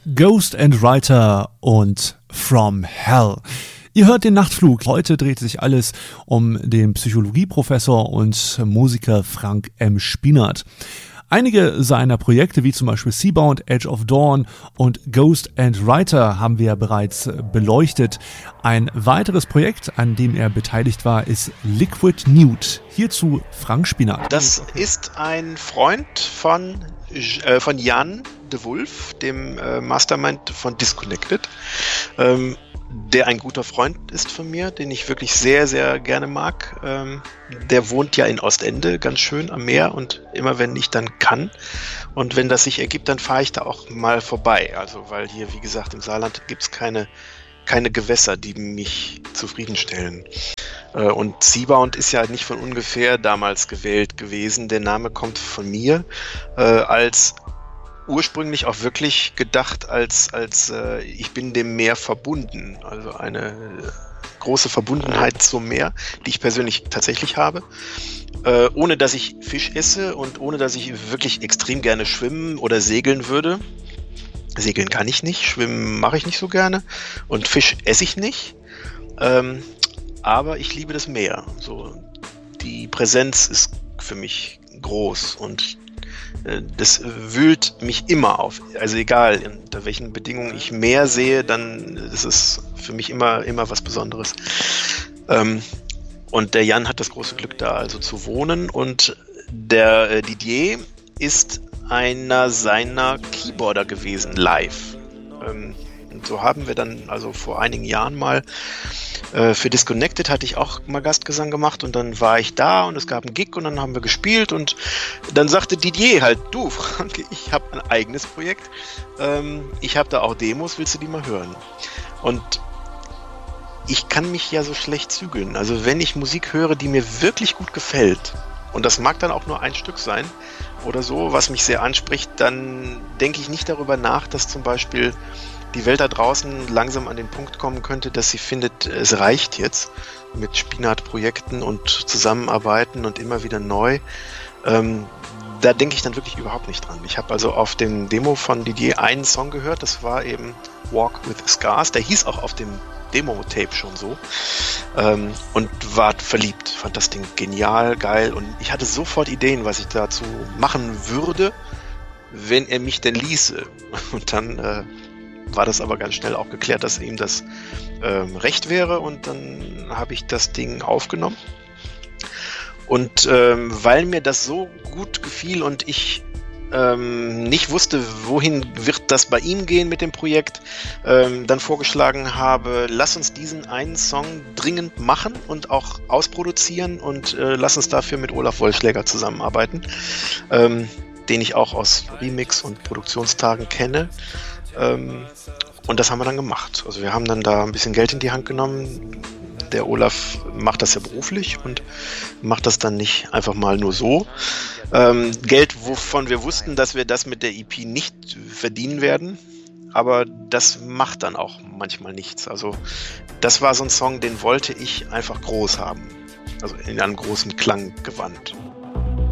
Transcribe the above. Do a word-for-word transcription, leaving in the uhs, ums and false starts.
Ghost and Writer und From Hell. Ihr hört den Nachtflug. Heute dreht sich alles um den Psychologieprofessor und Musiker Frank M. Spinat. Einige seiner Projekte, wie zum Beispiel Seabound, Edge of Dawn und Ghost and Writer, haben wir ja bereits beleuchtet. Ein weiteres Projekt, an dem er beteiligt war, ist Liquid Nude. Hierzu Frank Spinat. Das ist ein Freund von, äh, von Jan de Wulf, dem äh, Mastermind von Disconnected, ähm, der ein guter Freund ist von mir, den ich wirklich sehr, sehr gerne mag. Ähm, der wohnt ja in Ostende, ganz schön am Meer, und immer wenn ich dann kann und wenn das sich ergibt, dann fahre ich da auch mal vorbei. Also weil hier, wie gesagt, im Saarland gibt es keine, keine Gewässer, die mich zufriedenstellen. Äh, und Seabound ist ja nicht von ungefähr damals gewählt gewesen. Der Name kommt von mir äh, als ursprünglich auch wirklich gedacht als, als äh, ich bin dem Meer verbunden. Also eine große Verbundenheit zum Meer, die ich persönlich tatsächlich habe. Äh, ohne dass ich Fisch esse und ohne dass ich wirklich extrem gerne schwimmen oder segeln würde. Segeln kann ich nicht, schwimmen mache ich nicht so gerne und Fisch esse ich nicht. Ähm, aber ich liebe das Meer. So, die Präsenz ist für mich groß und das wühlt mich immer auf. Also egal, unter welchen Bedingungen ich Meer sehe, dann ist es für mich immer, immer was Besonderes. Ähm, und der Jan hat das große Glück, da also zu wohnen. Und der äh, Didier ist einer seiner Keyboarder gewesen, live. Ähm, und so haben wir dann also vor einigen Jahren mal äh, für Disconnected hatte ich auch mal Gastgesang gemacht und dann war ich da und es gab einen Gig und dann haben wir gespielt und dann sagte Didier halt, du Frank, ich habe ein eigenes Projekt, ähm, ich habe da auch Demos, willst du die mal hören? Und ich kann mich ja so schlecht zügeln, also wenn ich Musik höre, die mir wirklich gut gefällt, und das mag dann auch nur ein Stück sein oder so, was mich sehr anspricht, dann denke ich nicht darüber nach, dass zum Beispiel die Welt da draußen langsam an den Punkt kommen könnte, dass sie findet, es reicht jetzt mit Spinat-Projekten und Zusammenarbeiten und immer wieder neu. Ähm, da denke ich dann wirklich überhaupt nicht dran. Ich habe also auf dem Demo von Didier einen Song gehört, das war eben Walk with Scars, der hieß auch auf dem Demo-Tape schon so, ähm, und war verliebt, fand das Ding genial, geil, und ich hatte sofort Ideen, was ich dazu machen würde, wenn er mich denn ließe. Und dann äh, war das aber ganz schnell auch geklärt, dass ihm das ähm, recht wäre, und dann habe ich das Ding aufgenommen. Und ähm, weil mir das so gut gefiel und ich ähm, nicht wusste, wohin wird das bei ihm gehen mit dem Projekt, ähm, dann vorgeschlagen habe, lass uns diesen einen Song dringend machen und auch ausproduzieren und äh, lass uns dafür mit Olaf Wollschläger zusammenarbeiten, ähm, den ich auch aus Remix- und Produktionstagen kenne. Ähm, und das haben wir dann gemacht. Also wir haben dann da ein bisschen Geld in die Hand genommen. Der Olaf macht das ja beruflich und macht das dann nicht einfach mal nur so. Ähm, Geld, wovon wir wussten, dass wir das mit der E P nicht verdienen werden. Aber das macht dann auch manchmal nichts. Also das war so ein Song, den wollte ich einfach groß haben. Also in einem großen Klanggewand.